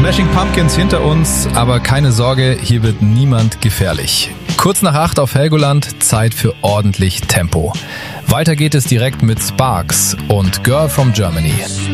Smashing Pumpkins hinter uns, aber keine Sorge, hier wird niemand gefährlich. Kurz nach 8 auf Helgoland, Zeit für ordentlich Tempo. Weiter geht es direkt mit Sparks und Girl from Germany.